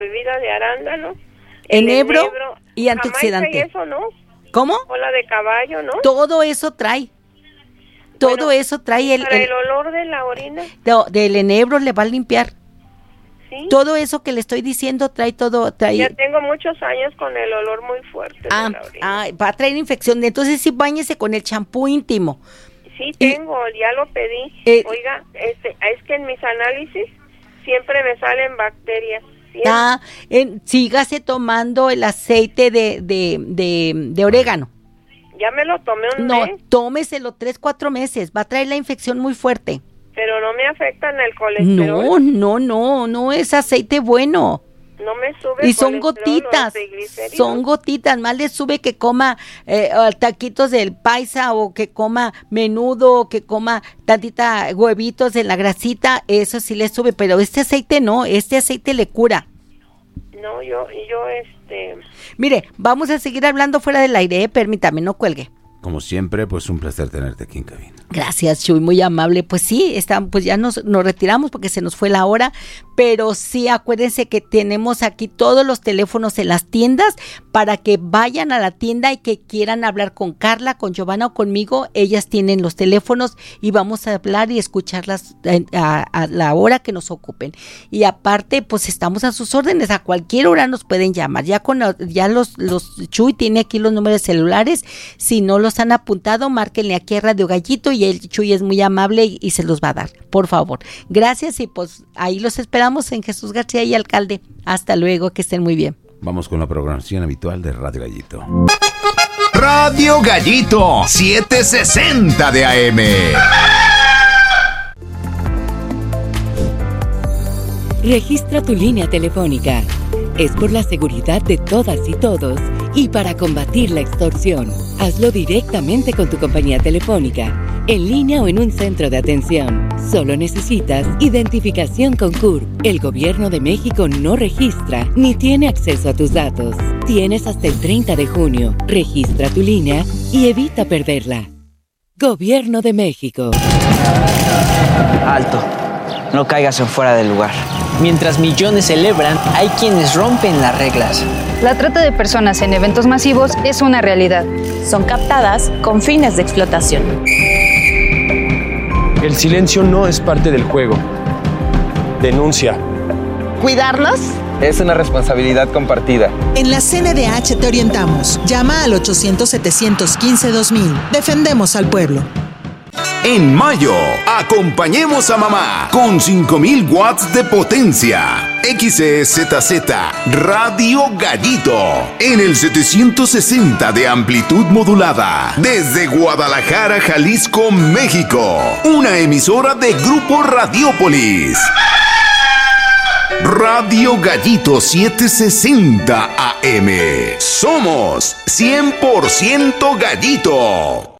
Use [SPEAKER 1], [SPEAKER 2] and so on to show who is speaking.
[SPEAKER 1] bebida de arándano,
[SPEAKER 2] enebro y antioxidante.
[SPEAKER 1] ¿Y eso no?
[SPEAKER 2] ¿Cómo?
[SPEAKER 1] Cola de caballo, ¿no?
[SPEAKER 2] Todo eso trae. Todo eso trae
[SPEAKER 1] el olor de la orina.
[SPEAKER 2] Del enebro le va a limpiar.
[SPEAKER 1] ¿Sí?
[SPEAKER 2] Todo eso que le estoy diciendo trae todo.
[SPEAKER 1] Ya tengo muchos años con el olor muy fuerte de la orina.
[SPEAKER 2] Va a traer infección. Entonces sí, báñese con el champú íntimo.
[SPEAKER 1] Sí, ya lo pedí. Oiga, es que en mis análisis siempre me salen bacterias.
[SPEAKER 2] Sígase tomando el aceite de orégano.
[SPEAKER 1] Ya me lo tomé un mes.
[SPEAKER 2] Tómeselo 3-4 meses, va a traer la infección muy fuerte.
[SPEAKER 1] Pero no me afecta en el colesterol.
[SPEAKER 2] No, es aceite bueno.
[SPEAKER 1] No me sube.
[SPEAKER 2] Y son gotitas, más le sube que coma taquitos del paisa, o que coma menudo, o que coma tantita huevitos en la grasita, eso sí le sube, pero este aceite no, este aceite le cura.
[SPEAKER 1] No, yo
[SPEAKER 2] Mire, vamos a seguir hablando fuera del aire, permítame, no cuelgue.
[SPEAKER 3] Como siempre, pues un placer tenerte aquí en cabina.
[SPEAKER 2] Gracias, Chuy, muy amable. Pues sí, pues ya nos retiramos porque se nos fue la hora, pero sí, acuérdense que tenemos aquí todos los teléfonos en las tiendas para que vayan a la tienda y que quieran hablar con Carla, con Giovanna o conmigo. Ellas tienen los teléfonos y vamos a hablar y escucharlas a la hora que nos ocupen. Y aparte, pues estamos a sus órdenes, a cualquier hora nos pueden llamar. Ya los Chuy tiene aquí los números celulares, si no los han apuntado, márquenle aquí a Radio Gallito y el Chuy es muy amable y se los va a dar, por favor. Gracias y pues ahí los esperamos en Jesús García y Alcalde. Hasta luego, que estén muy bien.
[SPEAKER 3] Vamos con la programación habitual de Radio Gallito.
[SPEAKER 4] Radio Gallito, 760 de AM.
[SPEAKER 5] Registra tu línea telefónica. Es por la seguridad de todas y todos y para combatir la extorsión. Hazlo directamente con tu compañía telefónica, en línea o en un centro de atención. Solo necesitas identificación con CURP. El Gobierno de México no registra ni tiene acceso a tus datos. Tienes hasta el 30 de junio. Registra tu línea y evita perderla. Gobierno de México.
[SPEAKER 6] Alto. No caigas en fuera del lugar. Mientras millones celebran, hay quienes rompen las reglas.
[SPEAKER 7] La trata de personas en eventos masivos es una realidad.
[SPEAKER 8] Son captadas con fines de explotación.
[SPEAKER 9] El silencio no es parte del juego. Denuncia.
[SPEAKER 10] Cuidarnos
[SPEAKER 11] es una responsabilidad compartida.
[SPEAKER 10] En la CNDH te orientamos. Llama al 800-715-2000. Defendemos al pueblo.
[SPEAKER 4] En mayo, acompañemos a mamá con 5,000 watts de potencia. XEZZ Radio Gallito en el 760 de amplitud modulada desde Guadalajara, Jalisco, México. Una emisora de Grupo Radiópolis. Radio Gallito 760 AM. Somos 100% Gallito.